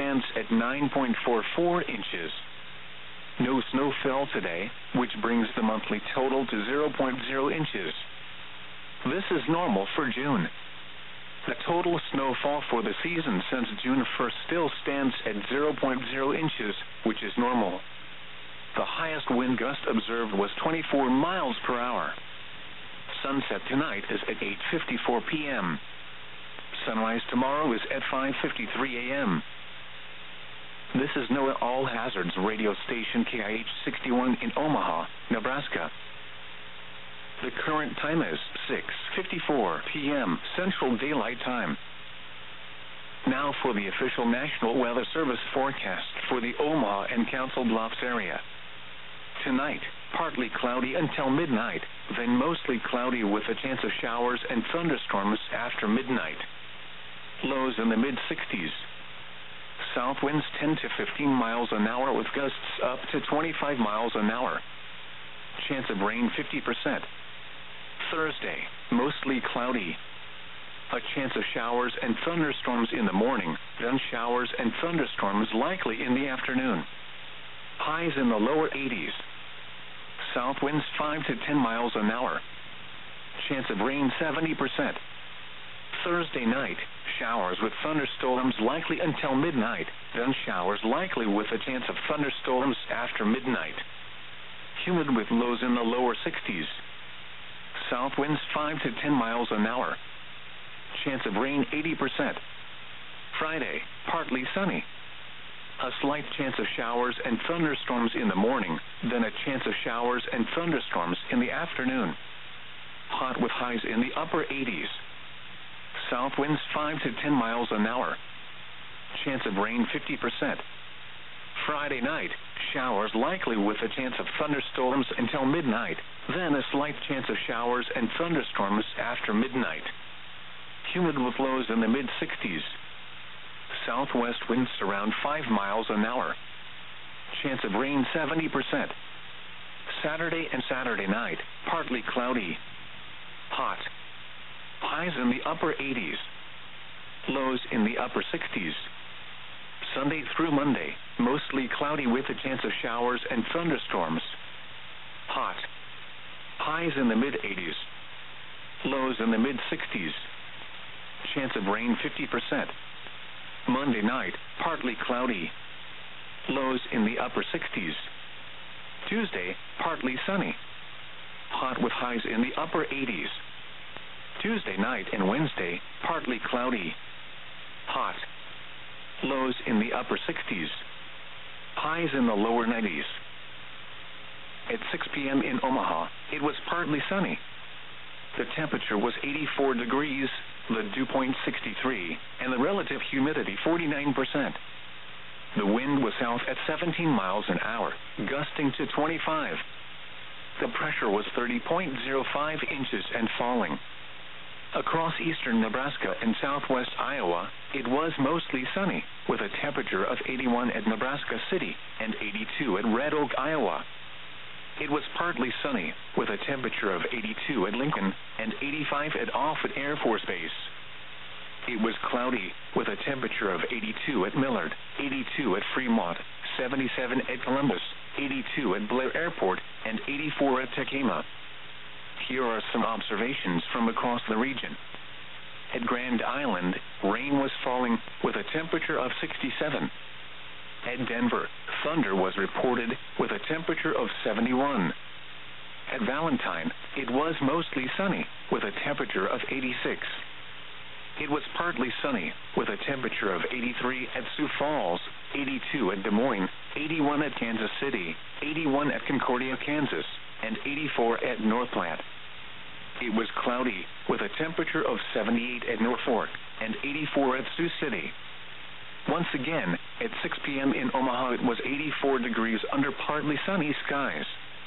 stands at 9.44 inches. No snow fell today, which brings the monthly total to 0.0 inches. This is normal for June. The total snowfall for the season since June 1st still stands at 0.0 inches, which is normal. The highest wind gust observed was 24 miles per hour. Sunset tonight is at 8:54 p.m. Sunrise tomorrow is at 5:53 a.m. This is NOAA All Hazards radio station KIH-61 in Omaha, Nebraska. The current time is 6:54 p.m. Central Daylight Time. Now for the official National Weather Service forecast for the Omaha and Council Bluffs area. Tonight, partly cloudy until midnight, then mostly cloudy with a chance of showers and thunderstorms after midnight. Lows in the mid-60s. South winds 10 to 15 miles an hour with gusts up to 25 miles an hour. Chance of rain 50%. Thursday, mostly cloudy. A chance of showers and thunderstorms in the morning, then showers and thunderstorms likely in the afternoon. Highs in the lower 80s. South winds 5 to 10 miles an hour. Chance of rain 70%. Thursday night, showers with thunderstorms likely until midnight, then showers likely with a chance of thunderstorms after midnight. Humid with lows in the lower 60s. South winds 5 to 10 miles an hour. Chance of rain 80%. Friday, partly sunny. A slight chance of showers and thunderstorms in the morning, then a chance of showers and thunderstorms in the afternoon. Hot with highs in the upper 80s. South winds 5 to 10 miles an hour. Chance of rain 50%. Friday night, showers likely with a chance of thunderstorms until midnight, then a slight chance of showers and thunderstorms after midnight. Humid with lows in the mid-60s. Southwest winds around 5 miles an hour. Chance of rain 70%. Saturday and Saturday night, partly cloudy. Hot. Highs in the upper 80s. Lows in the upper 60s. Sunday through Monday, mostly cloudy with a chance of showers and thunderstorms. Hot. Highs in the mid-80s. Lows in the mid-60s. Chance of rain 50%. Monday night, partly cloudy. Lows in the upper 60s. Tuesday, partly sunny. Hot with highs in the upper 80s. Tuesday night and Wednesday, partly cloudy. Hot. Lows in the upper 60s. Highs in the lower 90s. At 6 p.m. in Omaha, it was partly sunny. The temperature was 84 degrees, the dew point 63, and the relative humidity 49%. The wind was south at 17 miles an hour, gusting to 25. The pressure was 30.05 inches and falling. Across eastern Nebraska and southwest Iowa, it was mostly sunny, with a temperature of 81 at Nebraska City and 82 at Red Oak, Iowa. It was partly sunny, with a temperature of 82 at Lincoln and 85 at Offutt Air Force Base. It was cloudy, with a temperature of 82 at Millard, 82 at Fremont, 77 at Columbus, 82 at Blair Airport, and 84 at Tekema. Here are some observations from across the region. At Grand Island, rain was falling with a temperature of 67. At Denver, thunder was reported with a temperature of 71. At Valentine, it was mostly sunny with a temperature of 86. It was partly sunny with a temperature of 83 at Sioux Falls, 82 at Des Moines, 81 at Kansas City, 81 at Concordia, Kansas, and 84 at North Platte. It was cloudy with a temperature of 78 at Norfolk and 84 at Sioux City. Once again, at 6 p.m. in Omaha, it was 84 degrees under partly sunny skies.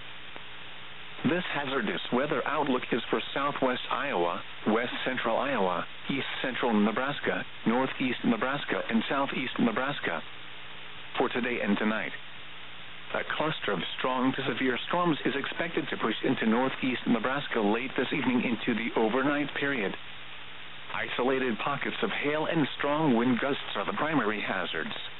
This hazardous weather outlook is for southwest Iowa, west central Iowa, east central Nebraska, northeast Nebraska, and southeast Nebraska. For today and tonight, a cluster of strong to severe storms is expected to push into northeast Nebraska late this evening into the overnight period. Isolated pockets of hail and strong wind gusts are the primary hazards.